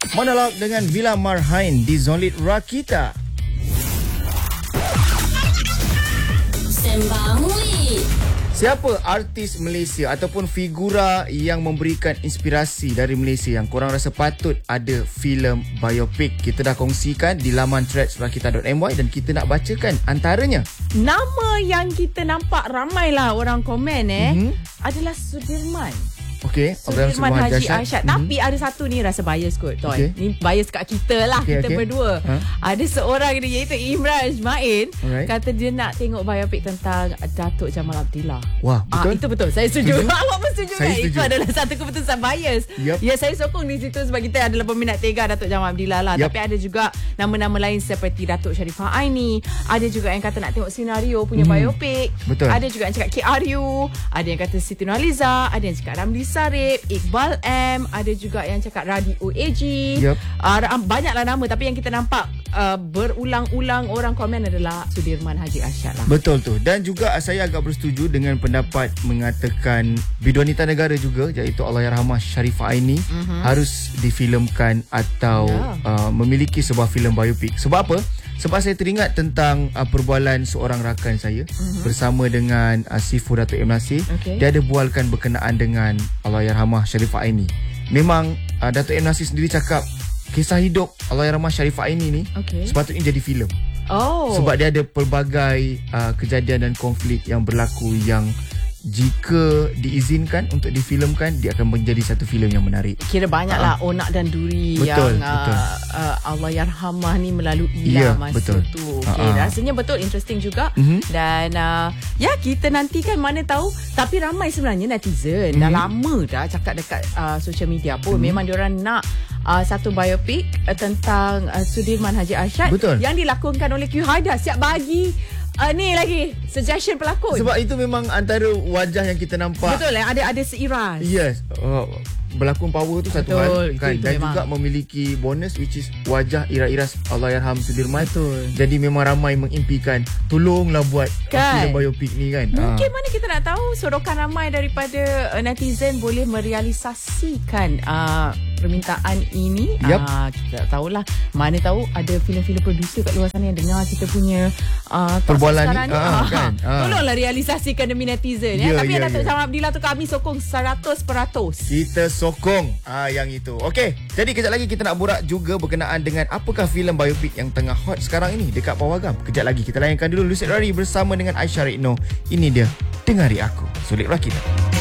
Monolog dengan Villa Marhain di Zonlit Rakita. Sembang Lit. Siapa artis Malaysia ataupun figura yang memberikan inspirasi dari Malaysia yang korang rasa patut ada filem biopik? Kita dah kongsikan di laman threads.rakita.my dan kita nak bacakan antaranya. Nama yang kita nampak ramailah orang komen adalah Sudirman. Okey, Sudirman Haji Arsyad. Tapi ada satu ni rasa bias kot, Toy. Ni bias kat kita lah, kita berdua. Ada seorang ni iaitu Imran Ismail. Kata dia nak tengok biopik tentang Datuk Jamal Abdillah. Wah, betul? Itu betul. Saya setuju. Awak pun setuju kan? Setuju. Itu adalah satu keputusan bias. Ya, saya sokong di situ sebab kita adalah peminat tega Datuk Jamal Abdillah lah. Tapi ada juga nama-nama lain seperti Datuk Sharifah Aini. Ada juga yang kata nak tengok senario punya biopik. Betul. Ada juga yang cakap KRU. Ada yang kata Siti Nurhaliza. Ada yang cakap Ramli Sarip, Iqbal M, ada juga yang cakap Radio AG. Banyaklah nama, tapi yang kita nampak berulang-ulang orang komen adalah Sudirman Haji Arsyad lah. Betul tu. Dan juga saya agak bersetuju dengan pendapat mengatakan Bidwanita Negara juga, iaitu Allahyarhamah Sharifah Aini harus difilmkan atau memiliki sebuah filem biopik. Sebab apa? Sebab saya teringat tentang perbualan seorang rakan saya bersama dengan Sifu Datuk M. Nasir. Dia ada bualkan berkenaan dengan Allahyarhamah Sharifah Aini. Memang Datuk M. Nasir sendiri cakap kisah hidup Allahyarhamah Sharifah Aini ni sepatutnya jadi filem. Sebab dia ada pelbagai kejadian dan konflik yang berlaku yang jika diizinkan untuk difilmkan, dia akan menjadi satu filem yang menarik. Kira banyaklah onak dan duri betul, yang Allahyarhamah ni melalui masa tu. Rasanya betul interesting juga. Dan kita nantikan, mana tahu. Tapi ramai sebenarnya netizen dah lama dah cakap dekat social media pun memang diorang nak satu biopik tentang Sudirman Haji Arsyad yang dilakonkan oleh Q Haidar. Siap bagi ni lagi suggestion pelakon. Sebab itu memang antara wajah yang kita nampak. Betul, ada seiras. Yes. Berlakon power tu satu hal kan. Dan memang juga memiliki bonus which is wajah iras-iras Allahyarham Sudirman. Jadi memang ramai mengimpikan tolonglah buat filem biopik ni kan. Mungkin mana kita nak tahu sorokan ramai daripada netizen boleh merealisasikan permintaan ini. Kita tak tahulah. Mana tahu ada filem-filem producer kat luar sana yang dengar kita punya perbualan ni kan. Tolonglah realisasikan demi netizen Tapi Datuk Jamal Abdillah tu kami sokong 100%. Kita sokong yang itu. Okey, jadi kejap lagi kita nak borak juga berkenaan dengan apakah filem biopik yang tengah hot sekarang ini dekat Pawagam. Kejap lagi kita layankan dulu Lucid Rari bersama dengan Aisyah Rekno. Ini dia Dengari Aku, Zonlit Rakita.